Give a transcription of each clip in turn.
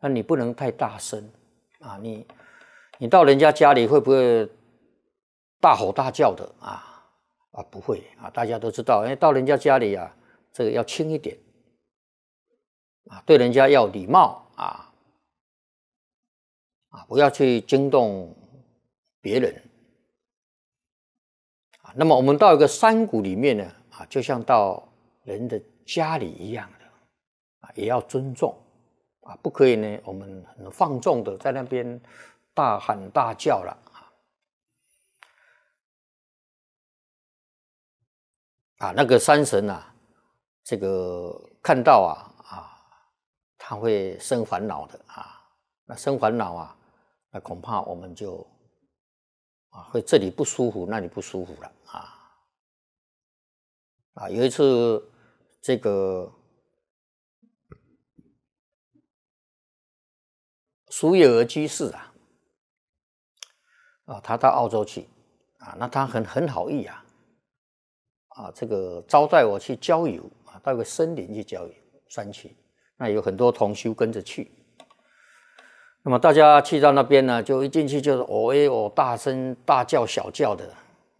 那你不能太大声啊，你到人家家里会不会大吼大叫的啊？不会啊，大家都知道，到人家家里啊，这个要轻一点啊，对人家要礼貌啊，不要去惊动别人啊。那么我们到一个山谷里面呢，就像到人的家里一样的也要尊重不可以呢，我们很放纵的在那边大喊大叫了那个山神这个看到他会生烦恼的那生烦恼那恐怕我们就会这里不舒服，那里不舒服了有一次这个苏叶尔居士他到澳洲去那他很好意这个招待我去郊游到一个森林去郊游山区，那有很多同修跟着去。那么大家去到那边呢，就一进去就是大声大叫小叫的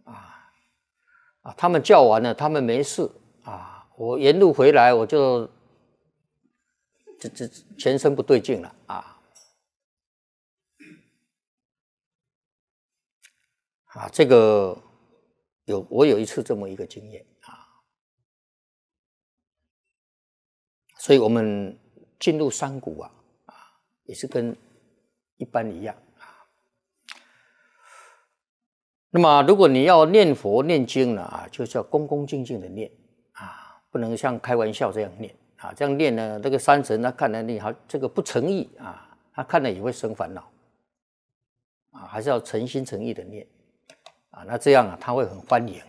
他们叫完了，他们没事我沿路回来我就这全身不对劲了这个我有一次这么一个经验所以我们进入山谷也是跟一般一样那么如果你要念佛念经呢就是要恭恭敬敬的念不能像开玩笑这样念这样念呢，这个山神他看了你好这个不诚意他看了也会生烦恼还是要诚心诚意的念那这样他会很欢迎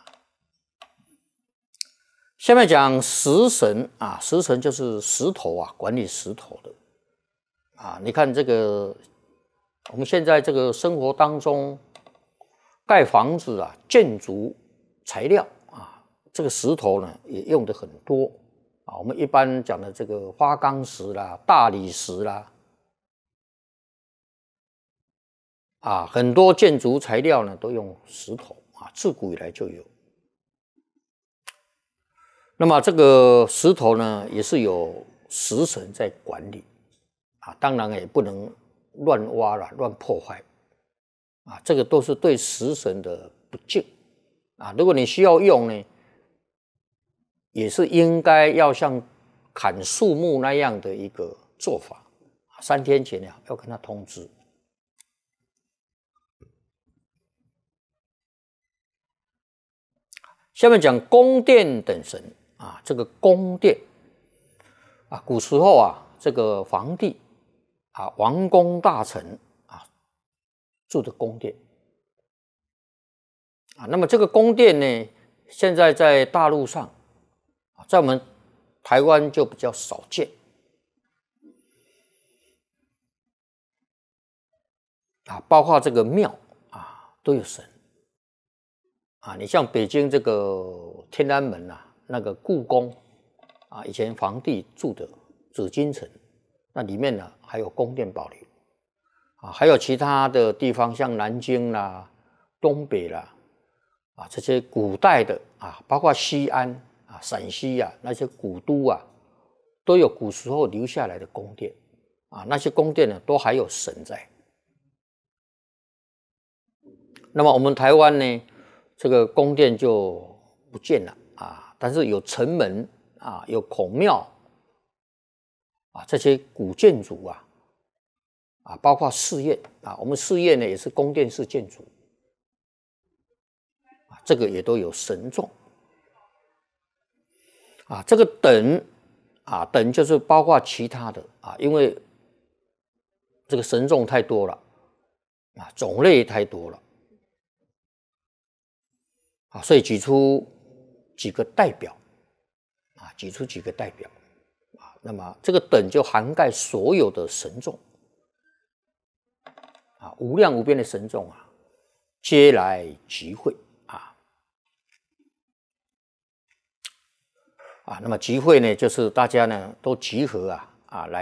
下面讲石神石神就是石头管理石头的你看这个我们现在这个生活当中盖房子建筑材料这个石头呢也用的很多我们一般讲的这个花岗石啦、大理石啦很多建筑材料呢都用石头自古以来就有。那么这个石头呢也是有石神在管理当然也不能乱挖啦、乱破坏这个都是对石神的不敬如果你需要用呢，也是应该要像砍树木那样的一个做法，3天前要跟他通知。下面讲宫殿等神这个宫殿古时候这个皇帝王公大臣住的宫殿那么这个宫殿呢，现在在大陆上在我们台湾就比较少见包括这个庙都有神你像北京这个天安门那个故宫以前皇帝住的紫禁城，那里面呢还有宫殿保留还有其他的地方像南京啦、东北啦这些古代的包括西安陕西那些古都都有古时候留下来的宫殿那些宫殿呢都还有神在。那么我们台湾呢，这个宫殿就不见了但是有城门有孔庙这些古建筑包括寺院我们寺院呢也是宫殿式建筑这个也都有神众这个等等就是包括其他的因为这个神众太多了种类太多了所以举出几个代表那么这个等就涵盖所有的神众无量无边的神众皆来集会那么集会呢就是大家呢都集合来